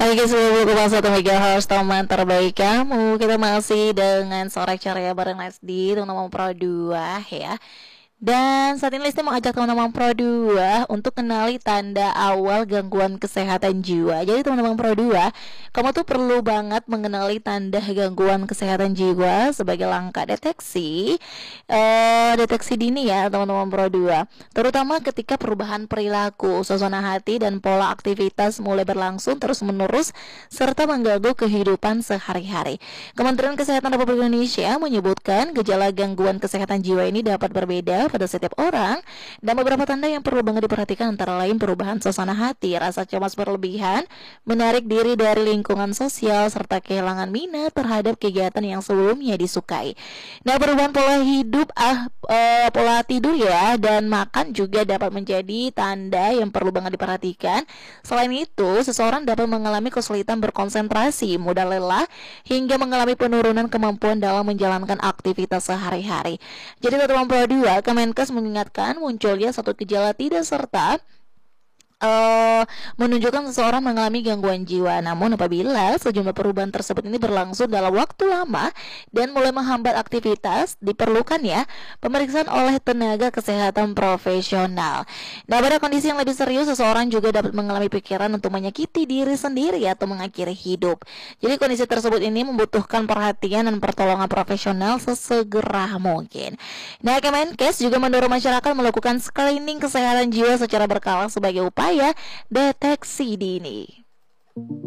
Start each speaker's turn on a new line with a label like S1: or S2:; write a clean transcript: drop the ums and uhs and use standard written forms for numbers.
S1: Oke, 10,1 MHz teman terbaik kamu. Kita masih dengan Sore Ceria bareng Lesdi, teman-teman Pro 2 ya. Dan saat ini Lesti mengajak teman-teman Pro 2 untuk kenali tanda awal gangguan kesehatan jiwa. Jadi teman-teman Pro 2, kamu tuh perlu banget mengenali tanda gangguan kesehatan jiwa sebagai langkah deteksi dini ya teman-teman Pro 2. Terutama ketika perubahan perilaku, suasana hati dan pola aktivitas mulai berlangsung terus-menerus serta mengganggu kehidupan sehari-hari. Kementerian Kesehatan Republik Indonesia menyebutkan gejala gangguan kesehatan jiwa ini dapat berbeda pada setiap orang, dan beberapa tanda yang perlu banget diperhatikan antara lain perubahan suasana hati, rasa cemas berlebihan, menarik diri dari lingkungan sosial, serta kehilangan minat terhadap kegiatan yang sebelumnya disukai. Nah, perubahan pola hidup, pola tidur ya, dan makan juga dapat menjadi tanda yang perlu banget diperhatikan. Selain itu, seseorang dapat mengalami kesulitan berkonsentrasi, mudah lelah, hingga mengalami penurunan kemampuan dalam menjalankan aktivitas sehari-hari. Jadi teman-teman Pro 2, Kemenkes mengingatkan munculnya satu gejala tidak serta menunjukkan seseorang mengalami gangguan jiwa. Namun apabila sejumlah perubahan tersebut ini berlangsung dalam waktu lama dan mulai menghambat aktivitas, diperlukan ya pemeriksaan oleh tenaga kesehatan profesional. Nah, pada kondisi yang lebih serius, seseorang juga dapat mengalami pikiran untuk menyakiti diri sendiri atau mengakhiri hidup. Jadi kondisi tersebut ini membutuhkan perhatian dan pertolongan profesional sesegera mungkin. Nah, Kemenkes juga mendorong masyarakat melakukan screening kesehatan jiwa secara berkala sebagai upaya deteksi dini.